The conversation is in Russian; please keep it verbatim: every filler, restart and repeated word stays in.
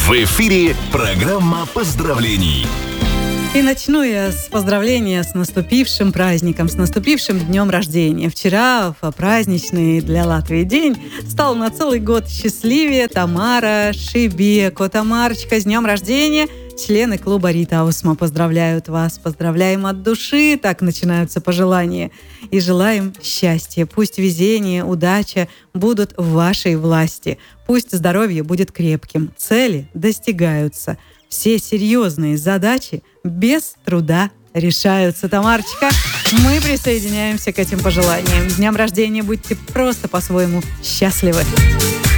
В эфире программа поздравлений. И начну я с поздравления с наступившим праздником, с наступившим днем рождения. Вчера, в праздничный для Латвии день, стал на целый год счастливее Тамара Шибеко. Тамарочка, с днем рождения! Члены клуба Рита Аусма поздравляют вас. Поздравляем от души. Так начинаются пожелания. И желаем счастья. Пусть везение, удача будут в вашей власти. Пусть здоровье будет крепким. Цели достигаются. Все серьезные задачи без труда решаются. Тамарочка, мы присоединяемся к этим пожеланиям. С днем рождения будьте просто по-своему счастливы.